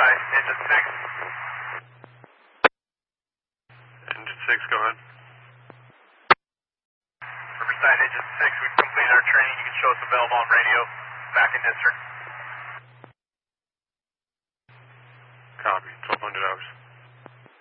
Riverside, Engine 6. Engine 6, go ahead. Riverside, Engine 6, we've completed our training. You can show us available on radio back in district.